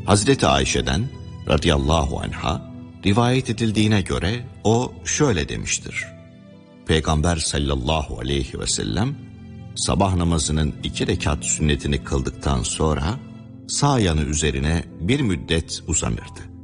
Hazreti Ayşe'den radıyallahu anha rivayet edildiğine göre o şöyle demiştir. Peygamber sallallahu aleyhi ve sellem sabah namazının 2 rekat sünnetini kıldıktan sonra sağ yanı üzerine bir müddet uzanırdı.